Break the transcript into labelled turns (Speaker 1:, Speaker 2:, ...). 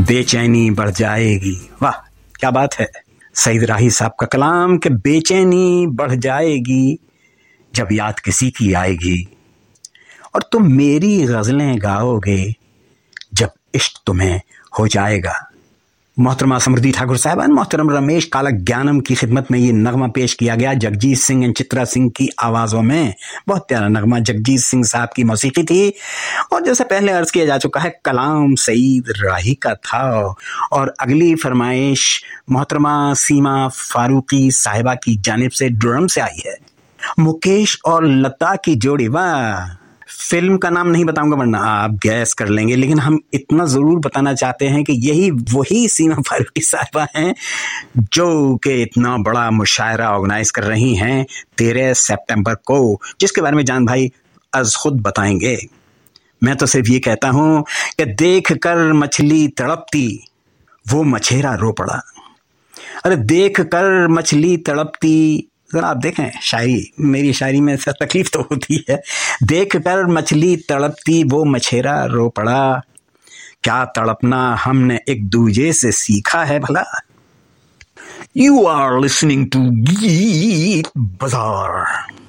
Speaker 1: बेचैनी बढ़ जाएगी। वाह क्या बात है सईद राही साहब का कलाम कि बेचैनी बढ़ जाएगी जब याद किसी की आएगी, और तुम मेरी गज़लें गाओगे जब इश्क तुम्हें हो जाएगा। मोहतरमा समृद्धि ठाकुर साहबान, मोहतरम रमेश काला ज्ञानम की खिदमत में ये नगमा पेश किया गया जगजीत सिंह एंड चित्रा सिंह की आवाज़ों में। बहुत प्यारा नगमा, जगजीत सिंह साहब की मौसीकी थी, और जैसे पहले अर्ज किया जा चुका है कलाम सईद राही का था। और अगली फरमाइश मोहतरमा सीमा फारूकी साहिबा की जानिब से ड्रम से आई है। मुकेश और लता की जोड़ी, वाह। फिल्म का नाम नहीं बताऊंगा वरना आप गैस कर लेंगे, लेकिन हम इतना जरूर बताना चाहते हैं कि यही वही सीमा फारूकी साहिबा हैं जो कि इतना बड़ा मुशायरा ऑर्गेनाइज कर रही हैं 13 सितंबर को, जिसके बारे में जान भाई आज खुद बताएंगे। मैं तो सिर्फ ये कहता हूं कि देख कर मछली तड़पती वो मछेरा रो पड़ा। अरे देख कर मछली तड़पती, जरा आप देखें शायरी, मेरी शायरी में ऐसा तकलीफ तो होती है। देख कर मछली तड़पती वो मछेरा रो पड़ा, क्या तड़पना हमने एक दूजे से सीखा है भला। You are listening to Geek Bazaar.